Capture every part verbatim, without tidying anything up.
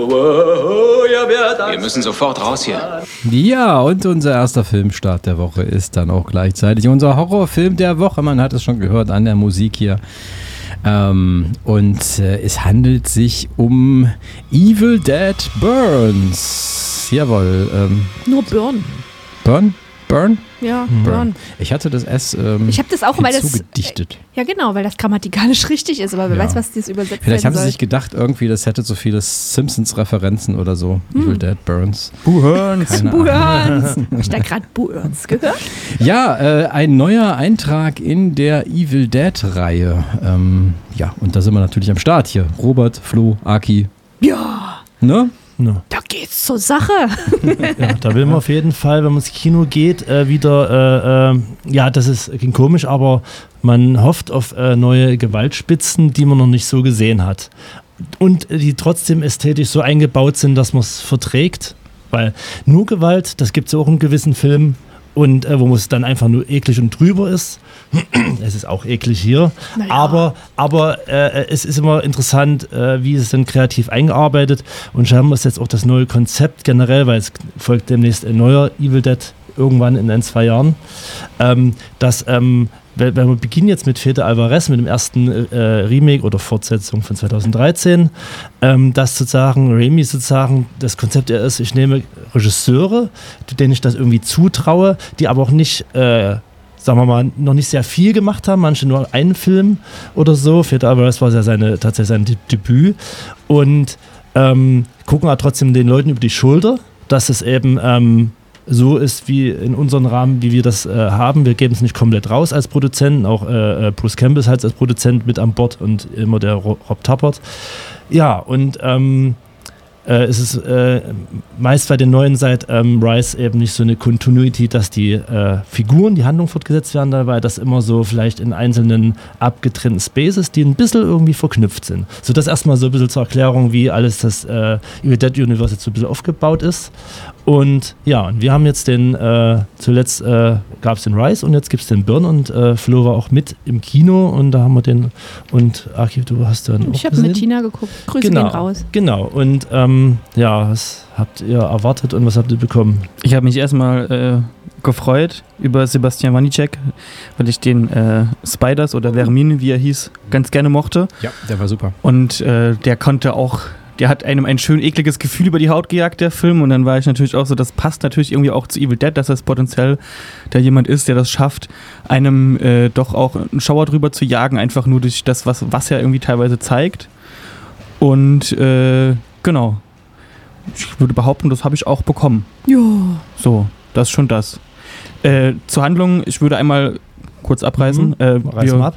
Wir müssen sofort raus hier. Ja, und unser erster Filmstart der Woche ist dann auch gleichzeitig unser Horrorfilm der Woche. Man hat es schon gehört an der Musik hier. Ähm, und äh, es handelt sich um Evil Dead Burns. Jawohl. Ähm, Nur Burn. Burn? Burn? Ja, Burn. Burn. Ich hatte das S ähm, ich habe das auch, weil das zugedichtet. Ja, genau, weil das grammatikalisch richtig ist, aber wer Ja. weiß, was das übersetzt Vielleicht haben werden sie soll. sich gedacht, irgendwie, das hätte so viele Simpsons-Referenzen oder so. Hm. Evil Dead Burns. Burns. Burns. Hab ich da gerade Burns gehört? Ja, äh, ein neuer Eintrag in der Evil Dead-Reihe. Ähm, ja, und da sind wir natürlich am Start hier. Robert, Flo, Aki. Ja, Ne? No. da geht's zur Sache. Ja, da will man auf jeden Fall, wenn man ins Kino geht, äh, wieder, äh, äh, ja, das ist klingt komisch, aber man hofft auf äh, neue Gewaltspitzen, die man noch nicht so gesehen hat. Und äh, die trotzdem ästhetisch so eingebaut sind, dass man es verträgt. Weil nur Gewalt, das gibt es ja auch in gewissen Filmen, und äh, wo es dann einfach nur eklig und drüber ist. Es ist auch eklig hier. Naja. Aber, aber äh, es ist immer interessant, äh, wie es dann kreativ eingearbeitet. Und scheinbar ist jetzt auch das neue Konzept generell, weil es folgt demnächst ein neuer Evil Dead irgendwann in ein, zwei Jahren, ähm, dass ähm, wenn wir beginnen jetzt mit Fede Alvarez, mit dem ersten äh, Remake oder Fortsetzung von zweitausenddreizehn, ähm, dass sozusagen Raimi sozusagen das Konzept er ist, ich nehme Regisseure, denen ich das irgendwie zutraue, die aber auch nicht, äh, sagen wir mal, noch nicht sehr viel gemacht haben, manche nur einen Film oder so. Fede Alvarez war ja seine, tatsächlich sein De- Debüt und ähm, gucken aber trotzdem den Leuten über die Schulter, dass es eben ähm, so ist wie in unserem Rahmen, wie wir das äh, haben. Wir geben es nicht komplett raus als Produzenten. Auch äh, Bruce Campbell ist halt als Produzent mit an Bord und immer der Rob Tappert. Ja, und ähm, äh, es ist äh, meist bei den neuen seit ähm, Rise eben nicht so eine Continuity, dass die äh, Figuren, die Handlung fortgesetzt werden, da, weil das immer so vielleicht in einzelnen abgetrennten Spaces, die ein bisschen irgendwie verknüpft sind. So das erstmal so ein bisschen zur Erklärung, wie alles das äh, Evil Dead Universe jetzt so ein bisschen aufgebaut ist. Und ja, und wir haben jetzt den, äh, zuletzt äh, gab es den Rise und jetzt gibt es den Burn und äh, Flo war auch mit im Kino und da haben wir den, und Aki, du hast dann auch Ich habe gesehen? mit Tina geguckt. Grüße Genau, gehen raus. genau. Und ähm, ja, was habt ihr erwartet und was habt ihr bekommen? Ich habe mich erstmal äh, gefreut über Sebastian Wanicek, weil ich den äh, Spiders oder Vermin, wie er hieß, ganz gerne mochte. Ja, der war super. Und äh, der konnte auch, der hat einem ein schön ekliges Gefühl über die Haut gejagt, der Film. Und dann war ich natürlich auch so, das passt natürlich irgendwie auch zu Evil Dead, dass das potenziell da jemand ist, der das schafft, einem äh, doch auch einen Schauer drüber zu jagen, einfach nur durch das, was, was er irgendwie teilweise zeigt. Und äh, genau. Ich würde behaupten, das habe ich auch bekommen. Ja. So, das ist schon das. Äh, zur Handlung, ich würde einmal kurz abreißen. Mhm. Äh, Reiß wir, mal ab.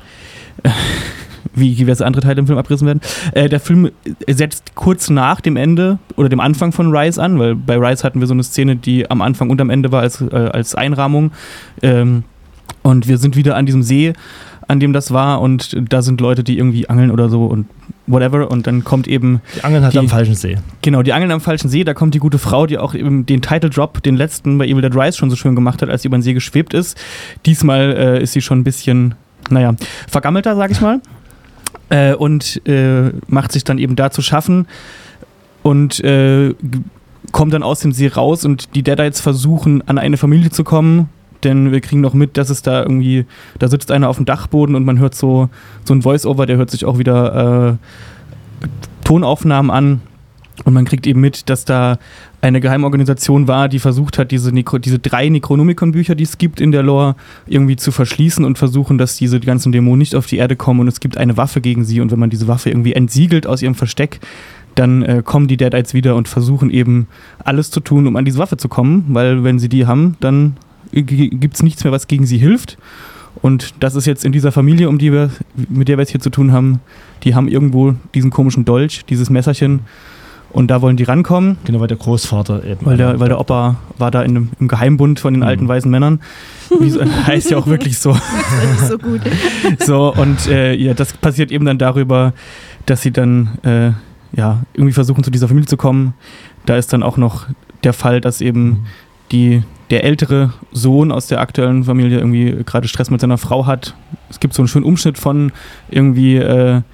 wie diverse andere Teile im Film abgerissen werden. Äh, der Film setzt kurz nach dem Ende oder dem Anfang von Rise an, weil bei Rise hatten wir so eine Szene, die am Anfang und am Ende war als, äh, als Einrahmung. Ähm, und wir sind wieder an diesem See, an dem das war, und da sind Leute, die irgendwie angeln oder so und whatever, und dann kommt eben Die Angeln hat die- am falschen See. Genau, die angeln am falschen See, da kommt die gute Frau, die auch eben den Title Drop, den letzten bei Evil Dead Rise schon so schön gemacht hat, als sie über den See geschwebt ist. Diesmal äh, ist sie schon ein bisschen, naja, vergammelter, sag ich mal. Äh, und äh, macht sich dann eben da zu schaffen und äh, g- kommt dann aus dem See raus, und die Deadites versuchen, an eine Familie zu kommen, denn wir kriegen noch mit, dass es da irgendwie, da sitzt einer auf dem Dachboden und man hört so, so ein Voice-Over, der hört sich auch wieder äh, Tonaufnahmen an, und man kriegt eben mit, dass da eine Geheimorganisation war, die versucht hat, diese, Necro- diese drei Necronomicon-Bücher, die es gibt in der Lore, irgendwie zu verschließen und versuchen, dass diese ganzen Dämonen nicht auf die Erde kommen, und es gibt eine Waffe gegen sie, und wenn man diese Waffe irgendwie entsiegelt aus ihrem Versteck, dann äh, kommen die Deadites wieder und versuchen eben alles zu tun, um an diese Waffe zu kommen, weil wenn sie die haben, dann gibt es nichts mehr, was gegen sie hilft. Und das ist jetzt in dieser Familie, um die wir, mit der wir es hier zu tun haben, die haben irgendwo diesen komischen Dolch, dieses Messerchen, und da wollen die rankommen. Genau, weil der Großvater eben. Weil der, weil der Opa war da in dem, im Geheimbund von den Mhm. alten weißen Männern. Wie so, heißt ja auch wirklich so. Das ist nicht so gut. So, und äh, ja, das passiert eben dann darüber, dass sie dann äh, ja, irgendwie versuchen, zu dieser Familie zu kommen. Da ist dann auch noch der Fall, dass eben die, der ältere Sohn aus der aktuellen Familie irgendwie gerade Stress mit seiner Frau hat. Es gibt so einen schönen Umschnitt von irgendwie, äh,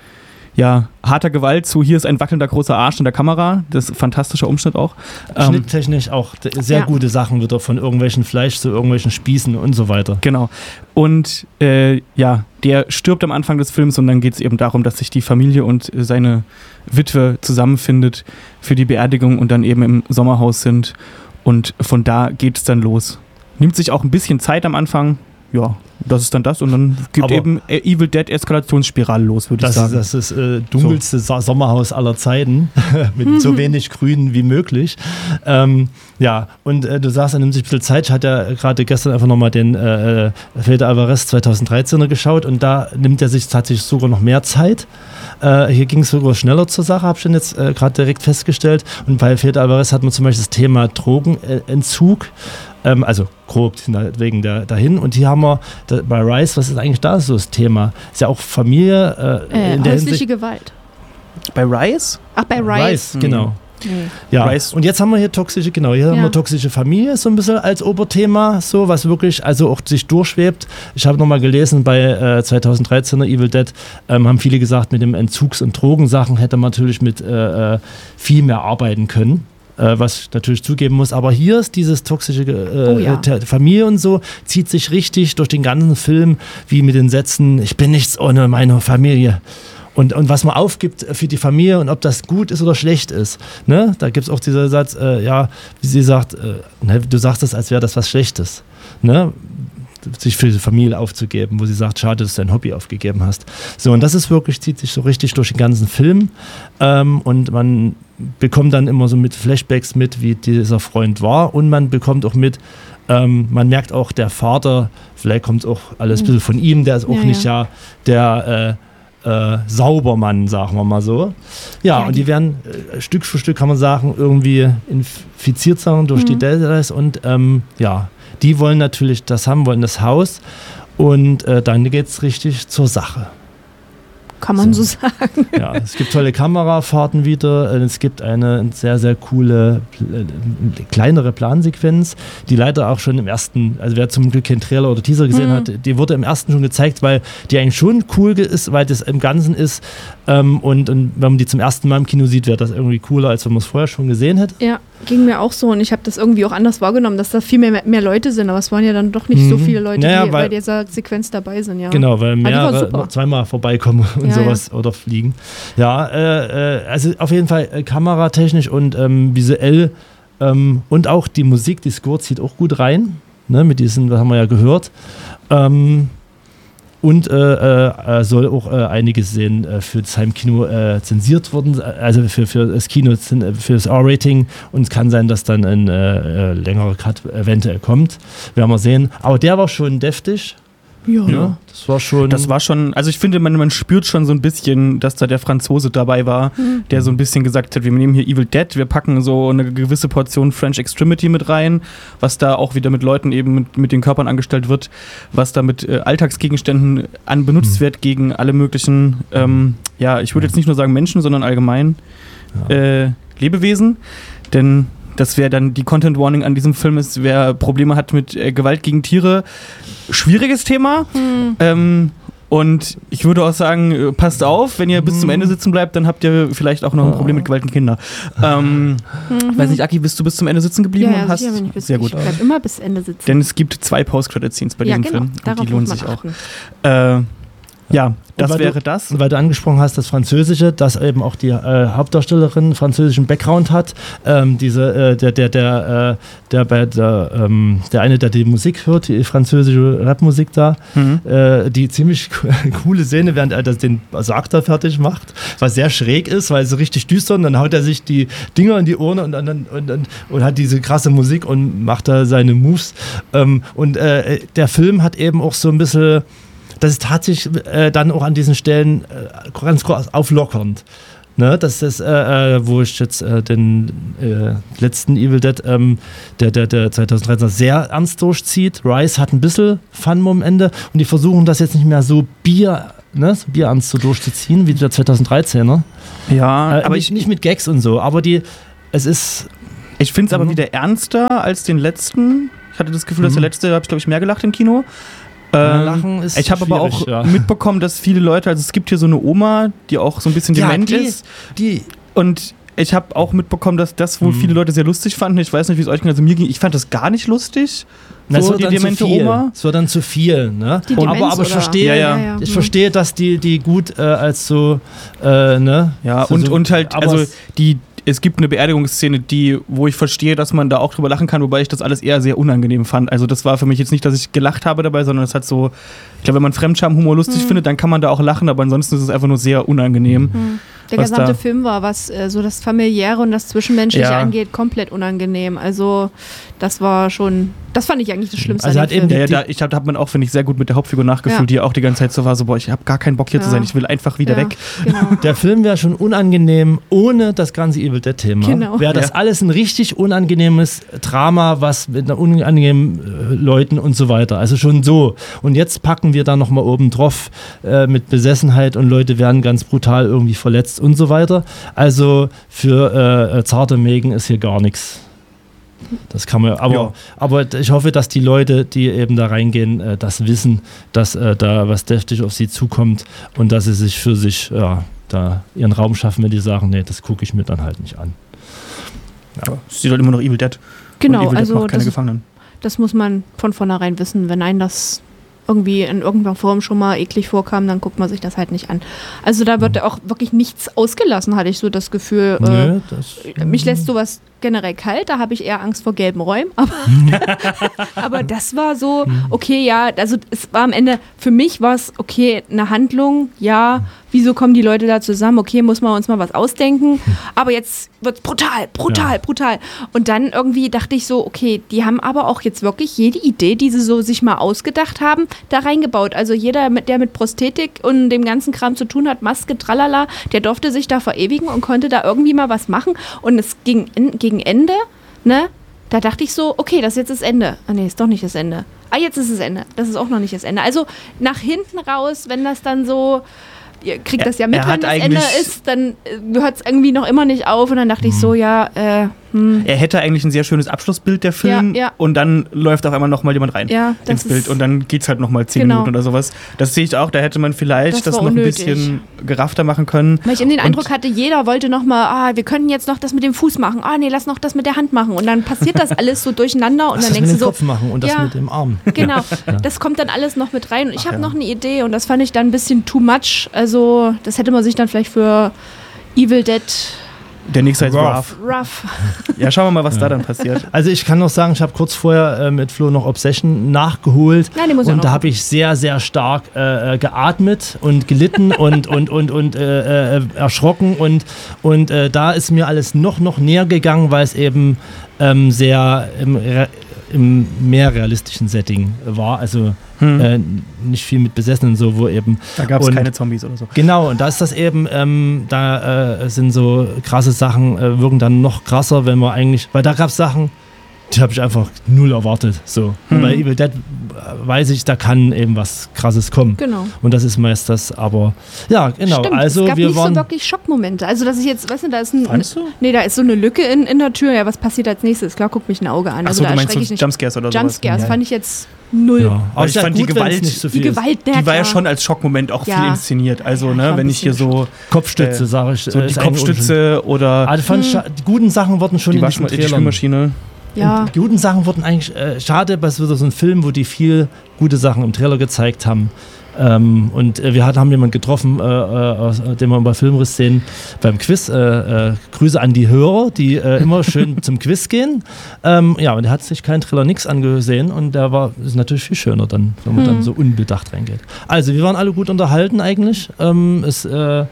ja, harter Gewalt zu hier ist ein wackelnder großer Arsch in der Kamera. Das ist ein fantastischer Umschnitt auch. Ähm, Schnitttechnisch auch d- sehr Ja. gute Sachen wieder von irgendwelchen Fleisch zu irgendwelchen Spießen und so weiter. Genau. Und äh, ja, der stirbt am Anfang des Films und dann geht es eben darum, dass sich die Familie und äh, seine Witwe zusammenfindet für die Beerdigung und dann eben im Sommerhaus sind. Und von da geht es dann los. Nimmt sich auch ein bisschen Zeit am Anfang. Ja, das ist dann das. Und dann gibt Aber eben äh, Evil Dead Eskalationsspirale los, würde ich Das, sagen. das ist das äh, dunkelste so. Sommerhaus aller Zeiten, mit so wenig Grün wie möglich. Ähm, ja, und äh, du sagst, er nimmt sich ein bisschen Zeit. Ich hatte ja gerade gestern einfach nochmal den äh, Fede Alvarez zweitausenddreizehner geschaut und da nimmt er sich tatsächlich sogar noch mehr Zeit. Äh, hier ging es sogar schneller zur Sache, habe ich dann jetzt äh, gerade direkt festgestellt. Und bei Fede Alvarez hat man zum Beispiel das Thema Drogenentzug. Ähm, also grob wegen der dahin. Und hier haben wir da, bei Rice, was ist eigentlich da so das Thema? Ist ja auch Familie äh, Äh, in der häusliche Hinsicht. Gewalt. Bei Rice? Ach, bei Rice. genau. Nee. Ja, Rice. und jetzt haben wir hier toxische, genau, hier haben Ja. wir toxische Familie so ein bisschen als Oberthema, so was wirklich, also auch sich durchschwebt. Ich habe nochmal gelesen, bei äh, zweitausenddreizehner Evil Dead ähm, haben viele gesagt, mit dem Entzugs- und Drogensachen hätte man natürlich mit äh, viel mehr arbeiten können. Äh, was ich natürlich zugeben muss, aber hier ist dieses toxische äh, Oh ja. Te- Familie und so, zieht sich richtig durch den ganzen Film, wie mit den Sätzen, ich bin nichts ohne meine Familie. Und, und was man aufgibt für die Familie und ob das gut ist oder schlecht ist. Ne? Da gibt es auch diesen Satz, äh, ja, wie sie sagt, äh, ne, du sagst es, als wäre das was Schlechtes. Ne? Sich für die Familie aufzugeben, wo sie sagt, schade, dass du dein Hobby aufgegeben hast. So, und das ist wirklich, zieht sich so richtig durch den ganzen Film. Ähm, und man bekommt dann immer so mit Flashbacks mit, wie dieser Freund war. Und man bekommt auch mit, ähm, man merkt auch, der Vater, vielleicht kommt auch alles ein bisschen von ihm, der ist auch Ja, nicht ja. ja der äh, Äh, Saubermann, sagen wir mal so. Ja, Ja, und die- die werden äh, Stück für Stück, kann man sagen, irgendwie infiziert sein durch die Mhm. Deltas und ähm, ja, die wollen natürlich das haben, wollen das Haus und äh, dann geht es richtig zur Sache. Kann man so, So. sagen. Ja, es gibt tolle Kamerafahrten wieder. Es gibt eine sehr, sehr coole, äh, kleinere Plansequenz, die leider auch schon im ersten, also wer zum Glück keinen Trailer oder Teaser gesehen Mhm. hat, die wurde im ersten schon gezeigt, weil die eigentlich schon cool ge- ist, weil das im Ganzen ist. Ähm, und, und wenn man die zum ersten Mal im Kino sieht, wäre das irgendwie cooler, als wenn man es vorher schon gesehen hätte. Ja, ging mir auch so und ich habe das irgendwie auch anders wahrgenommen, dass da viel mehr, mehr Leute sind, aber es waren ja dann doch nicht so Mhm. viele Leute, Naja, die weil- bei dieser Sequenz dabei sind, ja. Genau, weil die war mehrere super. noch zweimal vorbeikommen und Ja, sowas oder fliegen. Ja, äh, äh, also auf jeden Fall äh, kameratechnisch und ähm, visuell ähm, und auch die Musik, die Score zieht auch gut rein, ne, mit diesen, das haben wir ja gehört. Ähm, und äh, äh, soll auch äh, einiges sehen äh, für das Heimkino äh, zensiert worden, also für, für das Kino, zin- für das R-Rating und es kann sein, dass dann ein äh, äh, längerer Cut eventuell kommt. Werden wir sehen. Aber der war schon deftig. Ja. Ja, das war schon. Das war schon, also ich finde, man, man spürt schon so ein bisschen, dass da der Franzose dabei war, Mhm. der so ein bisschen gesagt hat, wir nehmen hier Evil Dead, wir packen so eine gewisse Portion French Extremity mit rein, was da auch wieder mit Leuten eben mit, mit den Körpern angestellt wird, was da mit äh, Alltagsgegenständen an benutzt Mhm. wird gegen alle möglichen, ähm, ja, ich würde jetzt nicht nur sagen Menschen, sondern allgemein Ja. äh, Lebewesen, denn das wäre dann die Content Warning an diesem Film ist, wer Probleme hat mit äh, Gewalt gegen Tiere, schwieriges Thema. Hm. Ähm, und ich würde auch sagen, äh, passt auf, wenn ihr bis zum Ende sitzen bleibt, dann habt ihr vielleicht auch noch ein Problem mit Gewalt gegen Kinder. Ähm, Mhm. weiß nicht, Aki, bist du bis zum Ende sitzen geblieben? Ja, ja, und hast, sicher, wenn ich bis, sehr gut. Ich bleib immer bis Ende sitzen. Denn es gibt zwei Post-Credit-Scenes bei ja, diesem genau. Film und Darauf die lohnen muss man sich auch. achten. Äh, ja, das weil du- wäre das. Und weil du angesprochen hast, das Französische, dass eben auch die äh, Hauptdarstellerin französischen Background hat, ähm, diese, äh, der, der, der, äh, der bei der, ähm, der eine, der die Musik hört, die französische Rapmusik da, Mhm. äh, die ziemlich co- coole Szene, während er das den Sargter fertig macht, was sehr schräg ist, weil so richtig düster und dann haut er sich die Dinger in die Ohren und, und, und, und, und, und hat diese krasse Musik und macht da seine Moves. Ähm, und äh, der Film hat eben auch so ein bisschen, das ist tatsächlich äh, dann auch an diesen Stellen äh, ganz groß auflockernd. Ne, das ist, äh, äh, wo ich jetzt äh, den äh, letzten Evil Dead, ähm, der, der, der zweitausenddreizehn sehr ernst durchzieht. Rice hat ein bisschen Fun am Ende und die versuchen das jetzt nicht mehr so Bier, ne, so bierernst so durchzuziehen wie der zweitausenddreizehner. Ja, Äh, aber nicht, ich, nicht mit Gags und so, aber die, es ist, ich finde es aber Mhm. wieder ernster als den letzten. Ich hatte das Gefühl, dass der Mhm. letzte, da habe ich glaube ich mehr gelacht im Kino. Ähm, Lachen ist ich habe aber auch ja. mitbekommen, dass viele Leute, also es gibt hier so eine Oma, die auch so ein bisschen ja, dement die, ist. Die. Und ich habe auch mitbekommen, dass das wohl hm. viele Leute sehr lustig fanden. Ich weiß nicht, wie es euch ging. Also mir ging, ich fand das gar nicht lustig. Na, so, es die wird dann demente zu viel. Oma. Es wird dann zu viel. Ne? Die aber Demenz, aber ich oder? verstehe, Ja, ja. Ja, ja. ich verstehe, dass die, die gut äh, als so, äh, ne? Ja, so, und, so, und halt, aber also es- die, es gibt eine Beerdigungsszene, die, wo ich verstehe, dass man da auch drüber lachen kann, wobei ich das alles eher sehr unangenehm fand. Also das war für mich jetzt nicht, dass ich gelacht habe dabei, sondern es hat so, ich glaube, wenn man Fremdscham-Humor lustig Mhm. findet, dann kann man da auch lachen, aber ansonsten ist es einfach nur sehr unangenehm. Hm. Der Was gesamte da- Film war, was äh, so das Familiäre und das Zwischenmenschliche Ja. angeht, komplett unangenehm. Also das war schon, das fand ich eigentlich das Schlimmste Also an hat dem eben Film. Ja, ja, Die- da, ich hab, da hat man auch, finde ich, sehr gut mit der Hauptfigur nachgefühlt, Ja. die auch die ganze Zeit so war, so, boah, ich habe gar keinen Bock hier Ja. zu sein, ich will einfach wieder Ja, weg. Genau. Der Film wäre schon unangenehm ohne das ganze Evil Dead-Thema. Genau. Wäre das Ja. alles ein richtig unangenehmes Drama, was mit einer unangenehmen äh, Leuten und so weiter. Also schon so. Und jetzt packen wir da nochmal oben drauf äh, mit Besessenheit und Leute werden ganz brutal irgendwie verletzt und so weiter. Also für äh, zarte Mägen ist hier gar nichts. Das kann man, aber, Ja. aber ich hoffe, dass die Leute, die eben da reingehen, äh, das wissen, dass äh, da was deftig auf sie zukommt und dass sie sich für sich ja, da ihren Raum schaffen, wenn die sagen, nee, das gucke ich mir dann halt nicht an. Ja. Es sieht halt immer noch Evil Dead. Genau, und Evil Dead also macht keine das, Gefangenen. das muss man von vornherein wissen. Wenn einen das irgendwie in irgendeiner Form schon mal eklig vorkam, dann guckt man sich das halt nicht an. Also da wird auch wirklich nichts ausgelassen, hatte ich so das Gefühl. Nö, das, Äh, mich lässt sowas generell kalt, da habe ich eher Angst vor gelben Räumen, aber, aber das war so, okay, ja, also es war am Ende, für mich war es, okay, eine Handlung, ja, wieso kommen die Leute da zusammen, okay, muss man uns mal was ausdenken, aber jetzt wird es brutal, brutal, Ja. brutal. Und dann irgendwie dachte ich so, okay, die haben aber auch jetzt wirklich jede Idee, die sie so sich mal ausgedacht haben, da reingebaut. Also jeder, mit- der mit Prosthetik und dem ganzen Kram zu tun hat, Maske, tralala, der durfte sich da verewigen und konnte da irgendwie mal was machen. Und es ging in, gegen Ende, ne, da dachte ich so, okay, das ist jetzt das Ende. Ah nee, ist doch nicht das Ende. Ah, jetzt ist das Ende. Das ist auch noch nicht das Ende. Also nach hinten raus, wenn das dann so, ihr kriegt das ja mit, Er wenn hat das Ende eigentlich- ist, dann äh, hört es irgendwie noch immer nicht auf. Und dann dachte ich so, ja, äh, hm, Er hätte eigentlich ein sehr schönes Abschlussbild, der Film, Ja, ja. und dann läuft auf einmal nochmal jemand rein ja, das ins Bild ist, und dann geht's halt nochmal zehn Genau. Minuten oder sowas. Das sehe ich auch, da hätte man vielleicht Das das, war noch unnötig. ein bisschen geraffter machen können. weil ich eben den Und- Eindruck hatte, jeder wollte noch mal, ah, wir könnten jetzt noch das mit dem Fuß machen. Ah, nee, lass noch das mit der Hand machen. Und dann passiert das alles so durcheinander und was dann das mit denkst dem du so, Kopf machen und das ja. mit dem Arm. genau, das kommt dann alles noch mit rein. Und ich Ach habe ja. noch eine Idee und das fand ich dann ein bisschen too much. Also, das hätte man sich dann vielleicht für Evil Dead Der nächste heißt Rough. Rough. Rough. Ja, schauen wir mal, was da dann passiert. Also ich kann noch sagen, ich habe kurz vorher äh, mit Flo noch Obsession nachgeholt Ja, die muss ich auch und noch da habe ich sehr, sehr stark äh, äh, geatmet und gelitten und, und, und, und äh, äh, erschrocken und, und äh, da ist mir alles noch, noch näher gegangen, weil es eben ähm, sehr im, re- im mehr realistischen Setting war, also Hm. äh, nicht viel mit Besessenen so, wo eben Da gab es und- keine Zombies oder so. Genau, und da ist das eben, ähm, da äh, sind so krasse Sachen, äh, wirken dann noch krasser, wenn man eigentlich, weil da gab es Sachen, die habe ich einfach null erwartet. So. Hm. Bei Evil Dead äh, weiß ich, da kann eben was Krasses kommen. Genau. Und das ist meist das, aber ja, genau. Stimmt, also es gab wir nicht waren. so wirklich Schockmomente. Also, dass ich jetzt, weißt du, da ist ein. Fandst du? Nee, da ist so eine Lücke in, in der Tür. Ja, was passiert als nächstes? Klar, guckt mich ein Auge an. Also, Achso, da du meinst so erschrecke ich nicht. Jumpscares oder sowas? Jumpscares Ja. fand ich jetzt null. ja. Aber ich ist ja fand die gut, wenn's Gewalt- nicht so Die viel ist. Gewalt, na, Die war ja klar. schon als Schockmoment auch Ja. viel inszeniert. Also, Ja, ich ne, war ein wenn ich hier bisschen so, Kopfstütze, äh, sage ich. so äh, die ist eigentlich Kopfstütze oder Ah, die, fand ich Hm. scha- die guten Sachen wurden schon die, in diesen Waschma die Trailern. Spülmaschine. Ja. Und die guten Sachen wurden eigentlich, äh, schade, weil es wieder so ein Film, wo die viel gute Sachen im Trailer gezeigt haben. Ähm, und äh, wir hat, haben jemanden getroffen, äh, äh, aus, äh, den wir bei Filmriss sehen, beim Quiz. Äh, äh, Grüße an die Hörer, die äh, immer schön zum Quiz gehen. Ähm, ja, und der hat sich keinen Trailer nix angesehen und der war ist natürlich viel schöner, dann, wenn man Hm. dann so unbedacht reingeht. Also, wir waren alle gut unterhalten eigentlich. Ähm, ist, äh,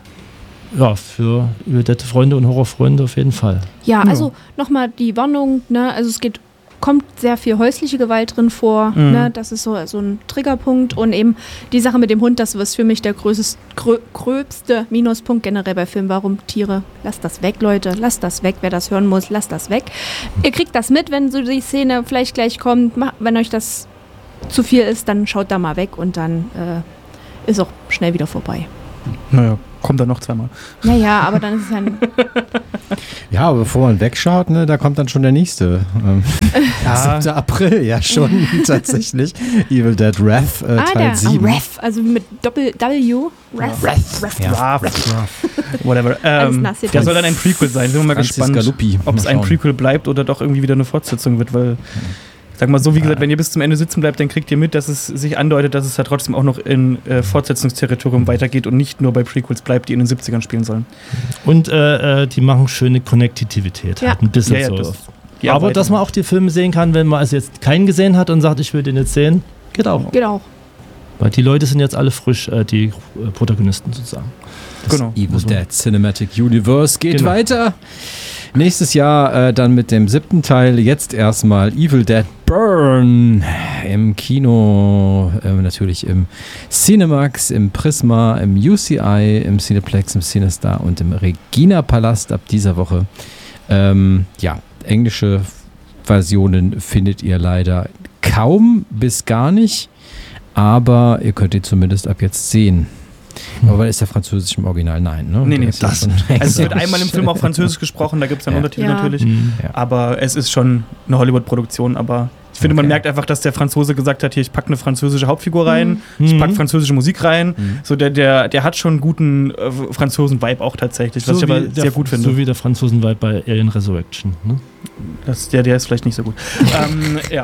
ja, für Evil Dead Freunde und Horrorfreunde auf jeden Fall. Ja, also nochmal die Warnung, ne, also es geht, kommt sehr viel häusliche Gewalt drin vor, Mhm. ne, das ist so, so ein Triggerpunkt und eben die Sache mit dem Hund, das ist für mich der größtes, grö, gröbste Minuspunkt generell bei Filmen, warum Tiere, lasst das weg, Leute, lasst das weg, wer das hören muss, lasst das weg. Ihr kriegt das mit, wenn so die Szene vielleicht gleich kommt, Ma- wenn euch das zu viel ist, dann schaut da mal weg und dann äh, ist auch schnell wieder vorbei. Naja, Kommt dann noch zweimal. Naja, aber dann ist es ein... Ja, aber bevor man wegschaut, ne, da kommt dann schon der nächste. Ähm, Ja. siebter April, ja schon tatsächlich. Evil Dead Wrath, äh, ah, Teil der sieben. ah, Ref, also mit Doppel W. Ref. Wrath. Ref. Ja. Whatever. Alles Ähm, nass jetzt. der soll dann ein Prequel sein. Sind wir mal Franziska gespannt, Luppi. ob es Mal ein schauen. Prequel bleibt oder doch irgendwie wieder eine Fortsetzung wird, weil, sag mal so, wie gesagt, wenn ihr bis zum Ende sitzen bleibt, dann kriegt ihr mit, dass es sich andeutet, dass es ja trotzdem auch noch in äh, Fortsetzungsterritorium weitergeht und nicht nur bei Prequels bleibt, die in den siebzigern spielen sollen. Und äh, äh, die machen schöne Konnektivität. Ja. Halt ein bisschen Ja, ja, so. das- die Aber arbeiten. dass man auch die Filme sehen kann, wenn man also jetzt keinen gesehen hat und sagt, ich will den jetzt sehen, geht auch. Genau. Weil die Leute sind jetzt alle frisch, äh, die äh, Protagonisten sozusagen. Das Genau. Evil Muss man- Dead Cinematic Universe geht Genau. weiter. Nächstes Jahr äh, dann mit dem siebten Teil. Jetzt erstmal Evil Dead Burn im Kino, äh, natürlich im Cinemax, im Prisma, im U C I, im Cineplex, im Cinestar und im Regina Palast ab dieser Woche. Ähm, ja, englische Versionen findet ihr leider kaum bis gar nicht, aber ihr könnt ihn zumindest ab jetzt sehen. Aber ist der Französisch im Original? Nein, ne? Nee, nee, Der ist ja das- schon Also es wird Englisch. einmal im Film auch Französisch gesprochen, da gibt es dann Ja. Untertitel Ja. natürlich. Mhm. Ja. Aber es ist schon eine Hollywood-Produktion, aber ich finde, man Okay. merkt einfach, dass der Franzose gesagt hat, hier, ich packe eine französische Hauptfigur rein, Mhm. ich packe französische Musik rein. Mhm. So, der, der, der hat schon einen guten äh, Franzosen-Vibe auch tatsächlich, was So ich aber wie der- sehr gut finde. So wie der Franzosen-Vibe bei Alien Resurrection. Ne? das, der, der ist vielleicht nicht so gut. ähm, ja.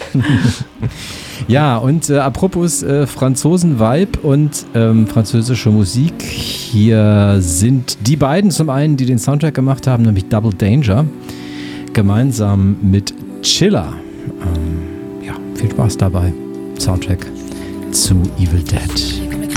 Ja, und äh, apropos äh, Franzosen-Vibe und ähm, französische Musik, hier sind die beiden zum einen, die den Soundtrack gemacht haben, nämlich Double Danger, gemeinsam mit Chiller. Ähm, ja, viel Spaß dabei. Soundtrack zu Evil Dead.